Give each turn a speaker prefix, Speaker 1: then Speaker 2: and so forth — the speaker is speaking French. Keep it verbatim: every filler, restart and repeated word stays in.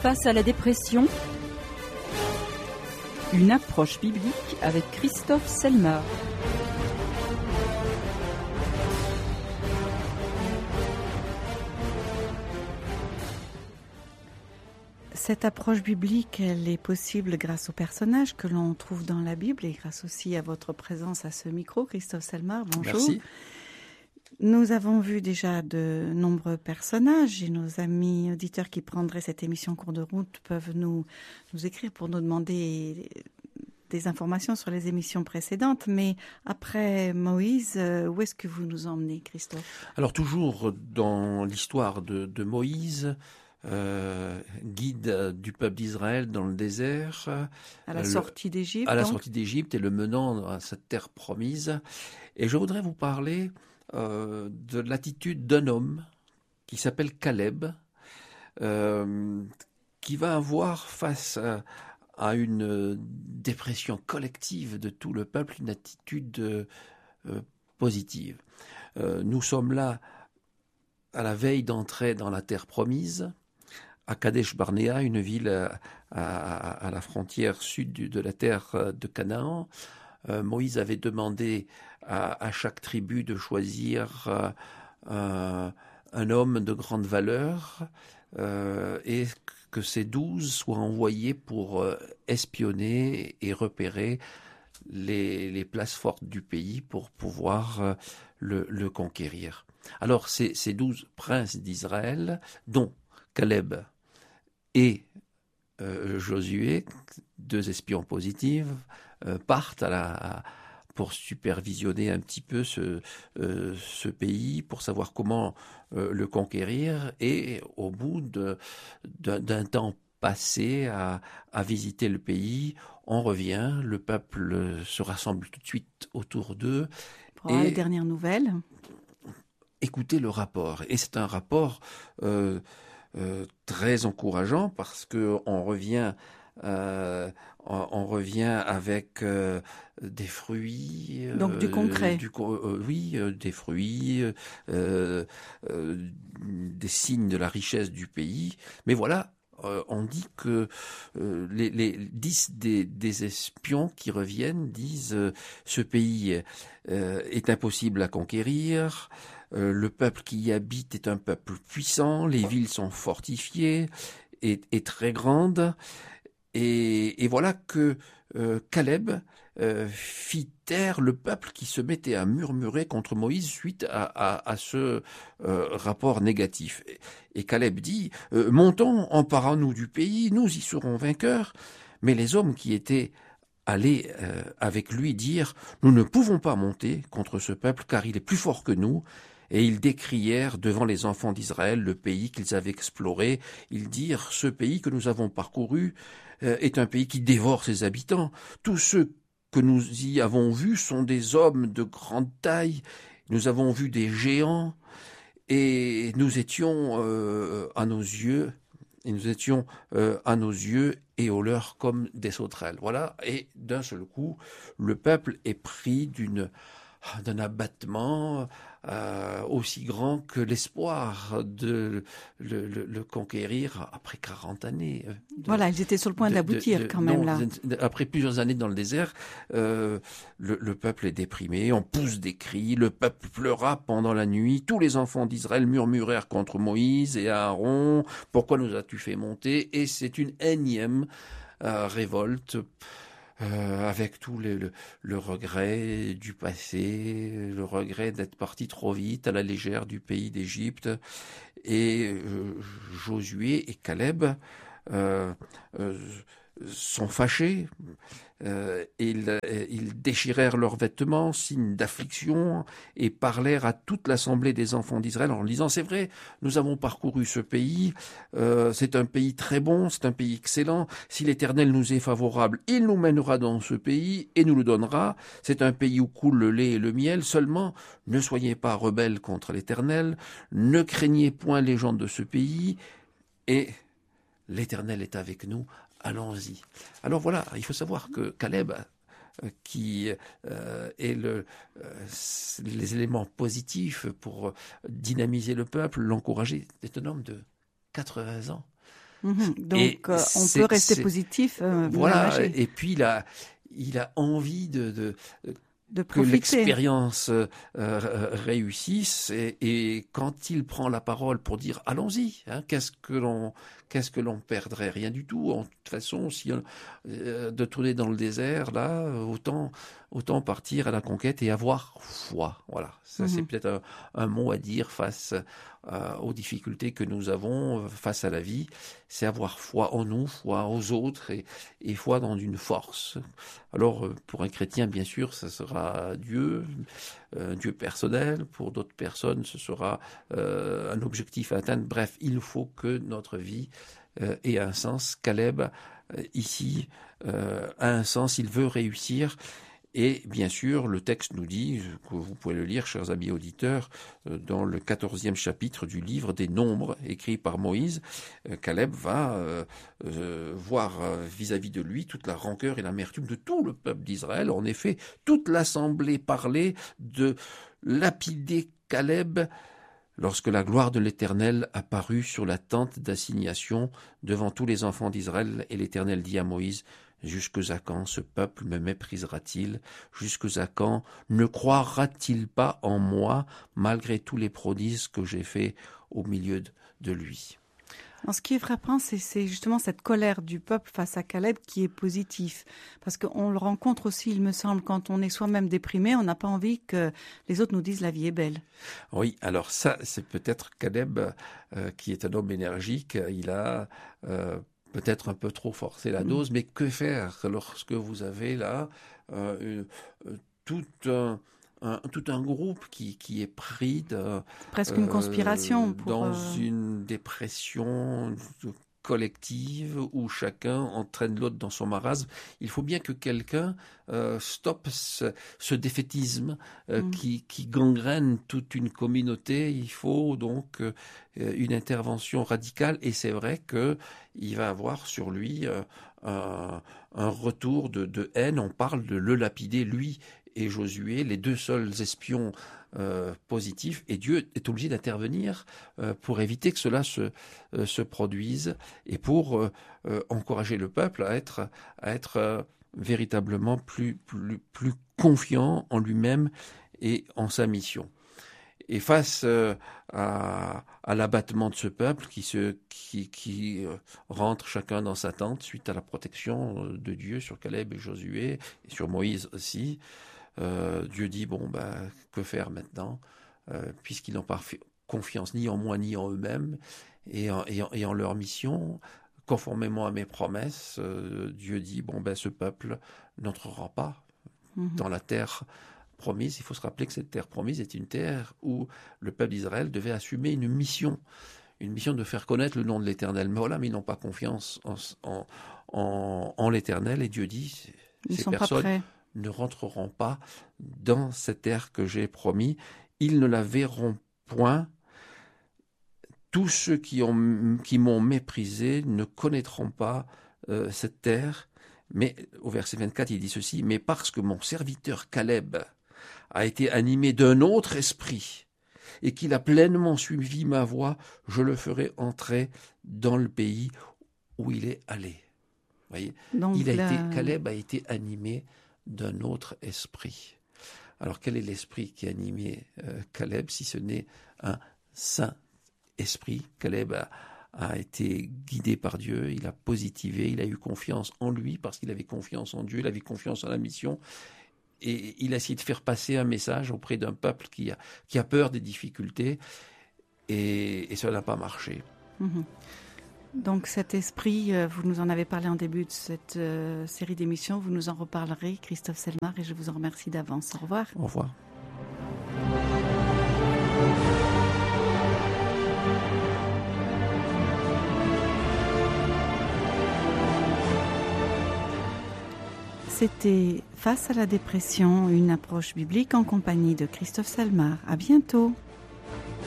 Speaker 1: Face à la dépression, une approche biblique avec Christophe Selmar.
Speaker 2: Cette approche biblique, elle est possible grâce aux personnages que l'on trouve dans la Bible et grâce aussi à votre présence à ce micro, Christophe Selmar. Bonjour.
Speaker 3: Merci.
Speaker 2: Nous avons vu déjà de nombreux personnages et nos amis auditeurs qui prendraient cette émission en cours de route peuvent nous, nous écrire pour nous demander des informations sur les émissions précédentes. Mais après Moïse, où est-ce que vous nous emmenez, Christophe ?
Speaker 3: Alors toujours dans l'histoire de, de Moïse, Euh, guide du peuple d'Israël dans le désert,
Speaker 2: à la
Speaker 3: le,
Speaker 2: sortie d'Égypte,
Speaker 3: à la
Speaker 2: donc.
Speaker 3: sortie d'Égypte et le menant à cette terre promise. Et je voudrais vous parler euh, de l'attitude d'un homme qui s'appelle Caleb, euh, qui va avoir face à, à une dépression collective de tout le peuple une attitude euh, positive. Euh, nous sommes là à la veille d'entrer dans la terre promise, à Kadesh Barnéa, une ville à, à, à la frontière sud de la terre de Canaan. Euh, Moïse avait demandé à, à chaque tribu de choisir euh, un homme de grande valeur euh, et que ces douze soient envoyés pour euh, espionner et repérer les, les places fortes du pays pour pouvoir euh, le, le conquérir. Alors ces, ces douze princes d'Israël, dont Caleb et euh, Josué, deux espions positifs, euh, partent à la, à, pour supervisionner un petit peu ce, euh, ce pays, pour savoir comment euh, le conquérir. Et au bout de, de, d'un temps passé à, à visiter le pays, on revient, le peuple se rassemble tout de suite autour d'eux.
Speaker 2: Pour avoir les dernières nouvelles.
Speaker 3: Écoutez le rapport. Et c'est un rapport euh, euh, très encourageant parce que on revient, euh, on, on revient avec euh, des fruits.
Speaker 2: Donc
Speaker 3: euh,
Speaker 2: du concret.
Speaker 3: Du, euh, oui, euh, des fruits, euh, euh, des signes de la richesse du pays. Mais voilà. Euh, on dit que euh, les, les dix des, des espions qui reviennent disent euh, ce pays euh, est impossible à conquérir, euh, le peuple qui y habite est un peuple puissant, les villes sont fortifiées et, et très grandes, et, et voilà que euh, Caleb euh, fit taire le peuple qui se mettait à murmurer contre Moïse suite à, à, à ce euh, rapport négatif. Et, et Caleb dit euh, « Montons, emparons-nous du pays, nous y serons vainqueurs. » Mais les hommes qui étaient allés euh, avec lui dirent « Nous ne pouvons pas monter contre ce peuple car il est plus fort que nous. » Et ils décrièrent devant les enfants d'Israël le pays qu'ils avaient exploré. Ils dirent « Ce pays que nous avons parcouru euh, est un pays qui dévore ses habitants. Tous ceux que nous y avons vus sont des hommes de grande taille. Nous avons vu des géants et nous étions euh, à nos yeux, et nous étions euh, à nos yeux et aux leurs comme des sauterelles. » Voilà. Et d'un seul coup, le peuple est pris d'une d'un abattement euh, aussi grand que l'espoir de le, le, le conquérir après quarante années. De,
Speaker 2: voilà, ils étaient sur le point de, d'aboutir de, de, quand même
Speaker 3: non,
Speaker 2: là.
Speaker 3: Après plusieurs années dans le désert, euh, le, le peuple est déprimé, on pousse des cris, le peuple pleura pendant la nuit, tous les enfants d'Israël murmurèrent contre Moïse et Aaron, « Pourquoi nous as-tu fait monter ?» Et c'est une énième euh, révolte. Euh, avec tout le, le, le regret du passé, le regret d'être parti trop vite à la légère du pays d'Égypte. Et euh, Josué et Caleb euh, euh, sont fâchés. Euh, ils, ils déchirèrent leurs vêtements, signe d'affliction, et parlèrent à toute l'assemblée des enfants d'Israël en disant « C'est vrai, nous avons parcouru ce pays, euh, c'est un pays très bon, c'est un pays excellent. Si l'Éternel nous est favorable, il nous mènera dans ce pays et nous le donnera. C'est un pays où coule le lait et le miel. Seulement, ne soyez pas rebelles contre l'Éternel, ne craignez point les gens de ce pays, et l'Éternel est avec nous. Allons-y. » Alors voilà, il faut savoir que Caleb, euh, qui euh, est le, euh, les éléments positifs pour dynamiser le peuple, l'encourager, est un homme de quatre-vingts ans.
Speaker 2: Mmh. Donc,
Speaker 3: et
Speaker 2: euh, on peut rester positif. Euh,
Speaker 3: voilà. Et puis, il a, il a envie de, de,
Speaker 2: de
Speaker 3: que l'expérience euh, réussisse. Et, et quand il prend la parole pour dire « allons-y hein, », qu'est-ce que l'on, qu'est-ce que l'on perdrait? Rien du tout. En toute façon, si on, euh, de tourner dans le désert, là, autant, autant partir à la conquête et avoir foi. Voilà. Ça, mmh. c'est peut-être un, un mot à dire face euh, aux difficultés que nous avons face à la vie. C'est avoir foi en nous, foi aux autres et, et foi dans une force. Alors, pour un chrétien, bien sûr, ça sera Dieu, un Dieu personnel. Pour d'autres personnes, ce sera euh, un objectif à atteindre. Bref, il faut que notre vie euh, ait un sens. Caleb, euh, ici, euh, a un sens. Il veut réussir. Et bien sûr, le texte nous dit, que vous pouvez le lire, chers amis auditeurs, dans le quatorzième chapitre du livre des Nombres, écrit par Moïse, Caleb va euh, euh, voir euh, vis-à-vis de lui toute la rancœur et l'amertume de tout le peuple d'Israël. En effet, toute l'assemblée parlait de lapider Caleb lorsque la gloire de l'Éternel apparut sur la tente d'assignation devant tous les enfants d'Israël. Et l'Éternel dit à Moïse, jusque à quand ce peuple me méprisera-t-il? Jusque à quand ne croira-t-il pas en moi, malgré tous les prodiges que j'ai faits au milieu de, de lui?
Speaker 2: Alors, ce qui est frappant, c'est, c'est justement cette colère du peuple face à Caleb qui est positif. Parce qu'on le rencontre aussi, il me semble, quand on est soi-même déprimé, on n'a pas envie que les autres nous disent la vie est belle.
Speaker 3: Oui, alors ça, c'est peut-être Caleb euh, qui est un homme énergique. Il a... Euh, peut-être un peu trop forcer la dose, mais que faire lorsque vous avez là euh, euh, tout, un, un, tout un groupe qui, qui est pris de,
Speaker 2: presque une conspiration
Speaker 3: euh,
Speaker 2: pour,
Speaker 3: dans
Speaker 2: euh...
Speaker 3: une dépression collective où chacun entraîne l'autre dans son marasme. Il faut bien que quelqu'un euh, stoppe ce, ce défaitisme euh, mmh. qui, qui gangrène toute une communauté. Il faut donc euh, une intervention radicale et c'est vrai qu'il va avoir sur lui euh, un, un retour de, de haine. On parle de le lapider, lui et Josué, les deux seuls espions Euh, positif, et Dieu est obligé d'intervenir euh, pour éviter que cela se, euh, se produise et pour euh, euh, encourager le peuple à être, à être euh, véritablement plus, plus, plus confiant en lui-même et en sa mission. Et face euh, à, à l'abattement de ce peuple qui, se, qui, qui euh, rentre chacun dans sa tente suite à la protection de Dieu sur Caleb et Josué et sur Moïse aussi, Euh, Dieu dit, bon, ben, que faire maintenant euh, puisqu'ils n'ont pas confiance ni en moi ni en eux-mêmes et en, et en, et en leur mission, conformément à mes promesses, euh, Dieu dit, bon, ben, ce peuple n'entrera pas mmh. dans la terre promise. Il faut se rappeler que cette terre promise est une terre où le peuple d'Israël devait assumer une mission, une mission de faire connaître le nom de l'Éternel. Mais voilà, mais ils n'ont pas confiance en, en, en, en l'Éternel et Dieu dit,
Speaker 2: ils
Speaker 3: ces
Speaker 2: sont
Speaker 3: personnes
Speaker 2: pas prêts.
Speaker 3: ne rentreront pas dans cette terre que j'ai promis. Ils ne la verront point. Tous ceux qui, ont, qui m'ont méprisé ne connaîtront pas euh, cette terre. Mais au verset vingt-quatre, il dit ceci, « Mais parce que mon serviteur Caleb a été animé d'un autre esprit et qu'il a pleinement suivi ma voie, je le ferai entrer dans le pays où il est allé. » Voyez,
Speaker 2: Donc
Speaker 3: il a
Speaker 2: là...
Speaker 3: été, Caleb a été animé d'un autre esprit. Alors quel est l'esprit qui a animé euh, Caleb si ce n'est un saint esprit? Caleb a, a été guidé par Dieu, il a positivé, il a eu confiance en lui parce qu'il avait confiance en Dieu, il avait confiance en la mission et il a essayé de faire passer un message auprès d'un peuple qui a, qui a peur des difficultés et, et cela n'a pas marché.
Speaker 2: Mmh. Donc cet esprit, vous nous en avez parlé en début de cette euh, série d'émissions, vous nous en reparlerez, Christophe Selmar, et je vous en remercie d'avance. Au revoir.
Speaker 3: Au revoir.
Speaker 2: C'était Face à la dépression, une approche biblique en compagnie de Christophe Selmar. À bientôt.